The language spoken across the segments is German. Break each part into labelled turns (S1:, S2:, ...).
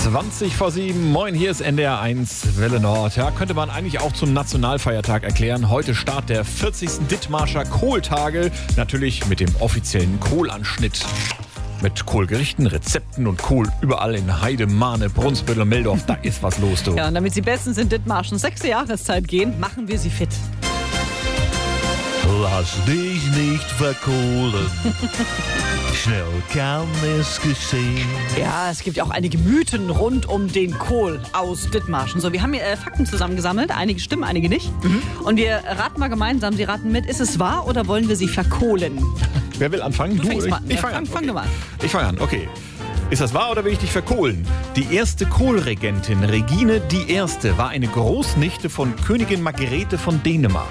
S1: 20:07. Moin, hier ist NDR 1 Welle Nord. Ja, könnte man eigentlich auch zum Nationalfeiertag erklären. Heute Start der 40. Dithmarscher Kohltage. Natürlich mit dem offiziellen Kohlanschnitt. Mit Kohlgerichten, Rezepten und Kohl überall in Heide, Mahne, Brunsbüttel und Meldorf. Da ist was los, du.
S2: Ja, und damit Sie bestens in Dithmarschen 6. Jahreszeit gehen, machen wir Sie fit.
S3: Lass dich nicht verkohlen. Schnell kann es geschehen.
S2: Ja, es gibt ja auch einige Mythen rund um den Kohl aus Dithmarschen. So, wir haben hier Fakten zusammengesammelt. Einige stimmen, einige nicht. Und wir raten mal gemeinsam. Sie raten mit, ist es wahr oder wollen wir sie verkohlen?
S1: Wer will anfangen?
S2: Du fängst mal an.
S1: Ich fange an.
S2: Fang du mal an.
S1: Ich fange an, okay. Ist das wahr oder will ich dich verkohlen? Die erste Kohlregentin, Regine I., war eine Großnichte von Königin Margarete von Dänemark.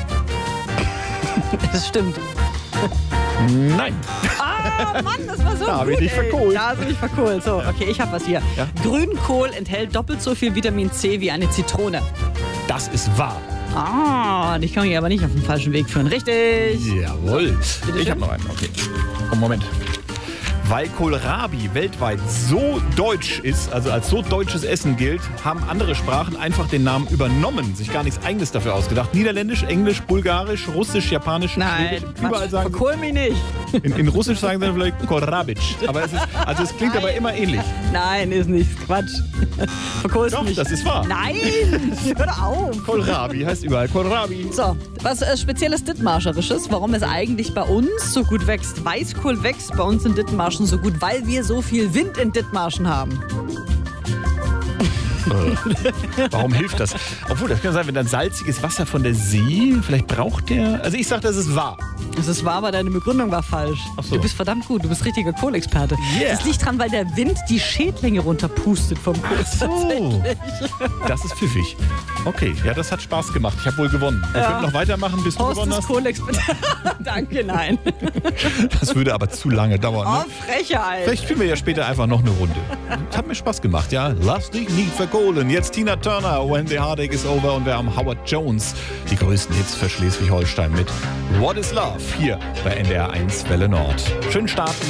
S2: Das stimmt.
S1: Nein.
S2: Ah, Mann, das war so
S1: Da
S2: gut.
S1: hab ich dich verkohlt.
S2: Da hast du mich verkohlt. So, okay, ich habe was hier.
S1: Ja?
S2: Grünkohl enthält doppelt so viel Vitamin C wie eine Zitrone.
S1: Das ist wahr.
S2: Ah, dich kann ich aber nicht auf den falschen Weg führen. Richtig.
S1: Jawohl.
S2: Bitte
S1: Ich
S2: schön.
S1: habe noch einen, okay. Moment. Weil Kohlrabi weltweit so deutsch ist, also als so deutsches Essen gilt, haben andere Sprachen einfach den Namen übernommen, sich gar nichts Eigenes dafür ausgedacht. Niederländisch, Englisch, Bulgarisch, Russisch, Japanisch,
S2: Nein,
S1: Schwedisch, überall sagen
S2: verkohl mich nicht.
S1: in Russisch sagen sie vielleicht Kohlrabic. Aber es klingt aber immer ähnlich.
S2: Nein, ist nichts. Quatsch. Verkohlst
S1: Doch,
S2: mich.
S1: das ist wahr.
S2: Nein, hör auf.
S1: Kohlrabi heißt überall Kohlrabi.
S2: So, was spezielles Dithmarscherisches, warum es eigentlich bei uns so gut wächst. Weißkohl wächst bei uns in Dithmarschen so gut, weil wir so viel Wind in Dithmarschen haben.
S1: Warum hilft das? Obwohl, das kann sein, wenn dann salziges Wasser von der See, vielleicht braucht der... Also ich sage, das ist wahr.
S2: Das ist wahr, aber deine Begründung war falsch.
S1: Ach so.
S2: Du bist verdammt gut, du bist richtiger Kohlexperte.
S1: Yeah.
S2: Das liegt dran, weil der Wind die Schädlinge runterpustet vom Kohl.
S1: So, das ist pfiffig. Okay, ja, das hat Spaß gemacht. Ich habe wohl gewonnen. Wir
S2: Ja.
S1: können noch weitermachen, bis du
S2: Horst
S1: gewonnen
S2: ist
S1: hast.
S2: Kohlexperte. Danke, nein.
S1: Das würde aber zu lange dauern. Ne?
S2: Oh, Frechheit.
S1: Vielleicht spielen wir ja später einfach noch eine Runde. Das hat mir Spaß gemacht, ja. Lass dich nicht verkohlen. Jetzt Tina Turner, When the Heartache is Over, und wir haben Howard Jones, die größten Hits für Schleswig-Holstein mit What is Love hier bei NDR 1 Welle Nord. Schönen Start.